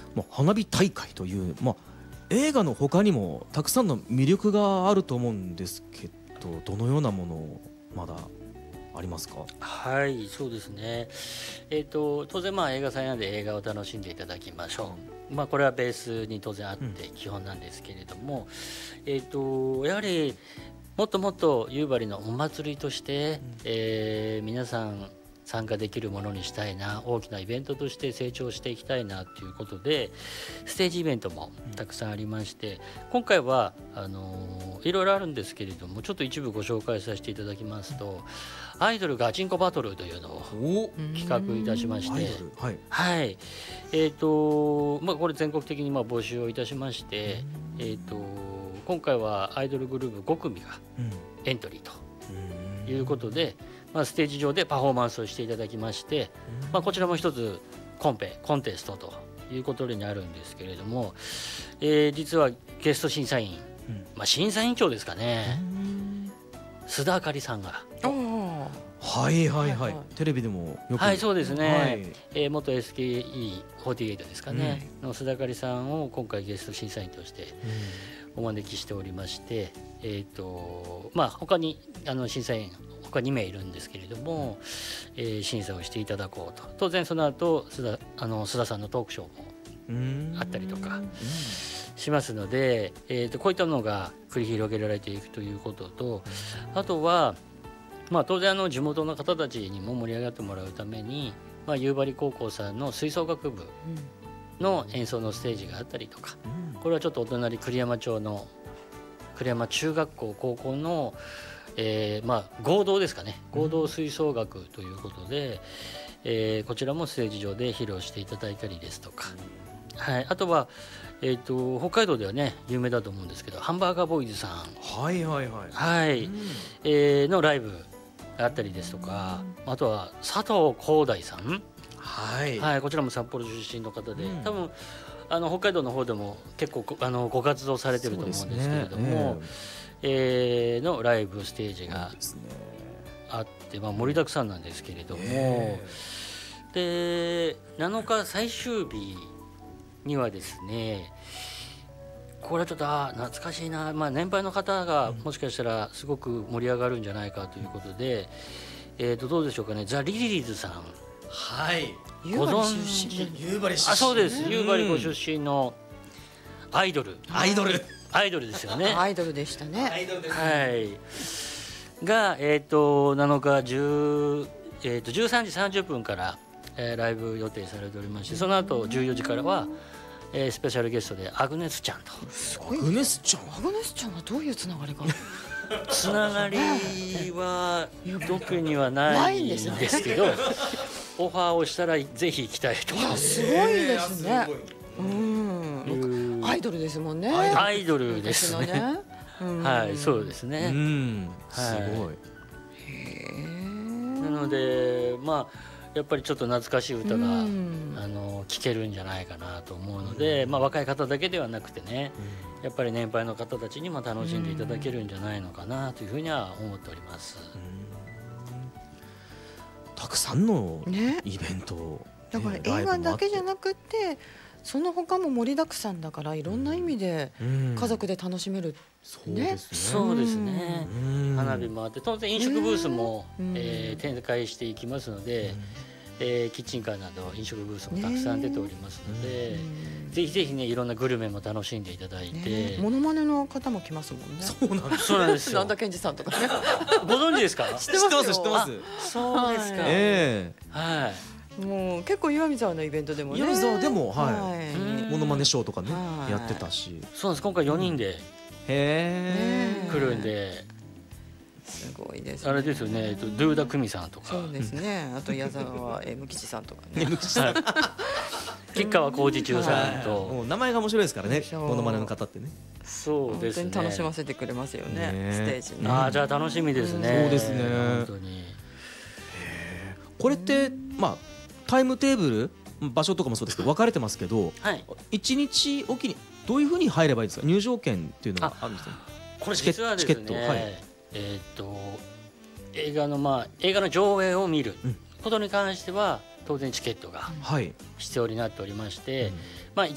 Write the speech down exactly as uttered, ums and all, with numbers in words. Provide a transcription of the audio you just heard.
まあ、花火大会という、まあ、映画の他にもたくさんの魅力があると思うんですけど、どのようなものをまだありますか？ はい、そうですね。えっと当然まあ映画祭なんで映画を楽しんでいただきましょう。まあこれはベースに当然あって基本なんですけれども、うん、えっとやはりもっともっと夕張のお祭りとして、うん、えー、皆さん参加できるものにしたいな、大きなイベントとして成長していきたいなということで、ステージイベントもたくさんありまして、うん、今回はあのー、いろいろあるんですけれども、ちょっと一部ご紹介させていただきますと、アイドルガチンコバトルというのを企画いたしまして、はい、はい、えっとまあこれ全国的にまあ募集をいたしまして、えっと今回はアイドルグループごくみがエントリーということで、まあ、ステージ上でパフォーマンスをしていただきまして、まあ、こちらも一つコンペコンテストということになるんですけれども、えー、実はゲスト審査員、うん、まあ、審査委員長ですかね、須田あかりさんが、 はいはいはい、テレビでもよく、 はい、そうですね、はい、えー、元 エスケーイーフォーティーエイト ですかね、うん、の須田あかりさんを今回ゲスト審査員としてお招きしておりまして、えーとまあ、他にあの審査員他にめいいるんですけれども、えー、審査をしていただこうと。当然その後須田、あの須田さんのトークショーもあったりとかしますので、えーとこういったのが繰り広げられていくということと、あとはまあ、当然あの地元の方たちにも盛り上がってもらうために、まあ、夕張高校さんの吹奏楽部の演奏のステージがあったりとか、うん、これはちょっとお隣栗山町の栗山中学校高校の、えーまあ、合同ですかね、合同吹奏楽ということで、うん、えー、こちらもステージ上で披露していただいたりですとか、うん、はい、あとは、えーと、北海道ではね有名だと思うんですけど、ハンバーガーボーイズさん、 はいはいはい、 はい、うん、えー、のライブあったりですとか、あとは佐藤広大さん、 はい、 はい、こちらも札幌出身の方で、うん、多分あの北海道の方でも結構あのご活動されてると思うんですけれども、ね、えー、のライブステージがあって、まあ、盛りだくさんなんですけれども、でなのか最終日にはですね、これはちょっとあ懐かしいな、まあ、年配の方がもしかしたらすごく盛り上がるんじゃないかということで、うん、えー、とどうでしょうかね、ザ・リリリーズさん、 はい、 ご存知、 夕張出身、 あ、そうです、夕張ご出身のアイドル、 アイドルアイドルですよね、 アイドルでしたね、 アイドルですね、 はい、が、えー、となのか10、えー、とじゅうさんじさんじゅっぷんから、えー、ライブ予定されておりまして、その後じゅうよじからはえー、スペシャルゲストでアグネスちゃんと。 すごい、 アグネスちゃん、 アグネスちゃんはどういうつながりがつながりは特にはないんですけど、オファーをしたらぜひ行きたいと。 いやすごいですね、うん、アイドルですもんね、 アイドルですね、はい、そうですね、うん、 すごい、 へなのでまあやっぱりちょっと懐かしい歌が、うん、あの聴けるんじゃないかなと思うので、うん、まあ、若い方だけではなくてね、うん、やっぱり年配の方たちにも楽しんでいただけるんじゃないのかなというふうには思っております、うん、 たくさんのイベント、ね、 だから映画だけじゃなくてその他も盛りだくさんだから、いろんな意味で家族で楽しめる、 うん、ね、そうですね、うん、花火もあって、当然飲食ブースも、うんえー、展開していきますので、うんえー、キッチンカーなど飲食ブースもたくさん出ておりますので、ぜひぜひね、いろんなグルメも楽しんでいただいて、 モノマネの方も来ますもんね。 そうなんです、 そうなんですよなんだ健二さんとかねご存知ですか？ 知ってます知ってます。 そうですか、 えー、はいもう結構岩見沢のイベントでもね、 岩見沢でも、はいはい、モノマネショーとかね、はい、やってたし、 そうです、今回よにんで、うん、 へ来るんで、 すごいですね、 あれですよね、ドゥーダクミさんとか、 そうですね、あと矢沢 M 吉さんとかね吉川浩司中さんと、 はい、もう名前が面白いですからね、モノマネの方ってね、 そうですね、 本当に楽しませてくれますよね、ねステージね、 あ、じゃあ楽しみですね、 そうですね、 本当に。 これってまあタイムテーブル、場所とかもそうですけど分かれてますけど、 はい、 いちにちおきにどういうふうに入ればいいですか？入場券っていうのがあるんですか？ これ実はですね、チケット、はい、えー、っと映画のまあ映画の上映を見ることに関しては当然チケットが必要になっておりまして、うん、まあ、いち